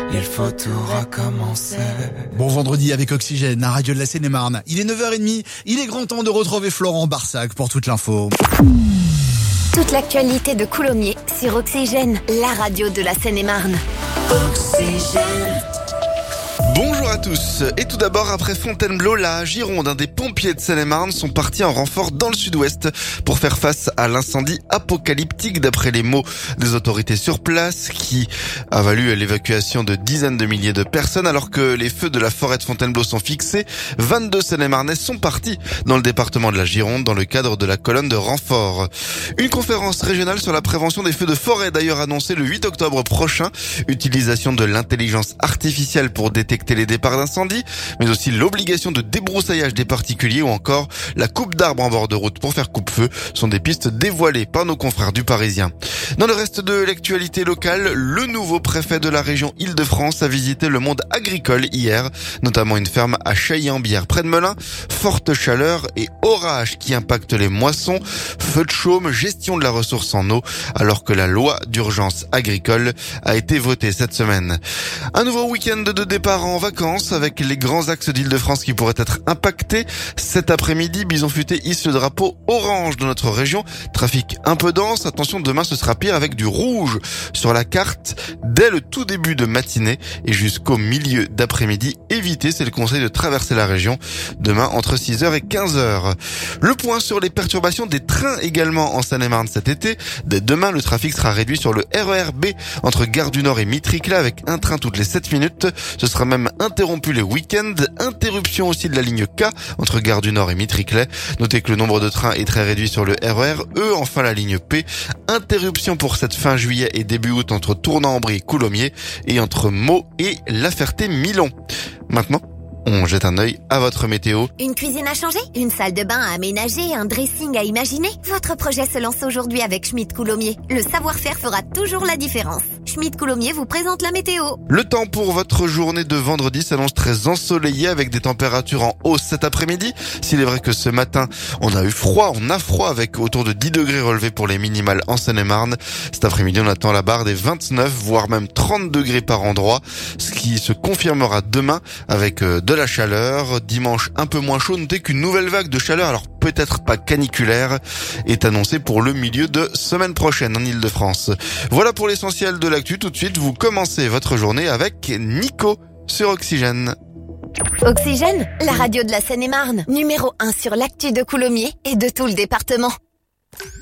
il faut tout recommencer. Bon vendredi avec Oxygène, la radio de la Seine-et-Marne. Il est 9h30, il est grand temps de retrouver Florent Barsac pour toute l'info. Toute l'actualité de Coulommiers sur Oxygène, la radio de la Seine-et-Marne. Oxygène. Bonjour à tous. Et tout d'abord, après Fontainebleau, la Gironde, des pompiers de Seine-et-Marne sont partis en renfort dans le sud-ouest pour faire face à l'incendie apocalyptique d'après les mots des autorités sur place qui a valu l'évacuation de dizaines de milliers de personnes alors que les feux de la forêt de Fontainebleau sont fixés. 22 Seine-et-Marnais sont partis dans le département de la Gironde dans le cadre de la colonne de renfort. Une conférence régionale sur la prévention des feux de forêt d'ailleurs annoncée le 8 octobre prochain. Utilisation de l'intelligence artificielle pour détecter les départs d'incendie, mais aussi l'obligation de débroussaillage des particuliers ou encore la coupe d'arbres en bord de route pour faire coupe-feu sont des pistes dévoilées par nos confrères du Parisien. Dans le reste de l'actualité locale, le nouveau préfet de la région Île-de-France a visité le monde agricole hier, notamment une ferme à Chailly-en-Bière près de Melun. Forte chaleur et orage qui impactent les moissons, feux de chaume, gestion de la ressource en eau, alors que la loi d'urgence agricole a été votée cette semaine. Un nouveau week-end de départ en vacances avec les grands axes d'Île-de-France qui pourraient être impactés. Cet après-midi, Bison Futé hisse le drapeau orange de notre région. Trafic un peu dense. Attention, demain ce sera pire avec du rouge sur la carte dès le tout début de matinée et jusqu'au milieu d'après-midi. Évitez, c'est le conseil de traverser la région demain entre 6h et 15h. Le point sur les perturbations des trains également en Seine-et-Marne cet été. Dès demain, le trafic sera réduit sur le RER B entre Gare du Nord et Mitriclet avec un train toutes les 7 minutes. Ce sera même interrompu les week-ends. Interruption aussi de la ligne K entre Gare du Nord et Mitriclet. Notez que le nombre de trains est très réduit sur le RER E. Enfin, la ligne P. Interruption pour cette fin juillet et début août entre Tournan-en-Brie et Coulommiers et entre Meaux et La Ferté-Milon. Maintenant, on jette un œil à votre météo. Une cuisine à changer, une salle de bain à aménager, un dressing à imaginer. Votre projet se lance aujourd'hui avec Schmitt Coulommiers. Le savoir-faire fera toujours la différence. Schmitt Coulommiers vous présente la météo. Le temps pour votre journée de vendredi s'annonce très ensoleillé avec des températures en hausse cet après-midi. S'il est vrai que ce matin, on a froid avec autour de 10 degrés relevés pour les minimales en Seine-et-Marne. Cet après-midi, on attend la barre des 29, voire même 30 degrés par endroit, ce qui se confirmera demain avec de la chaleur. Dimanche, un peu moins chaud. Notez qu'une nouvelle vague de chaleur, alors peut-être pas caniculaire, est annoncée pour le milieu de semaine prochaine en Île-de-France. Voilà pour l'essentiel de l'actu. Tout de suite, vous commencez votre journée avec Nico sur Oxygène. Oxygène, la radio de la Seine-et-Marne. Numéro 1 sur l'actu de Coulommiers et de tout le département.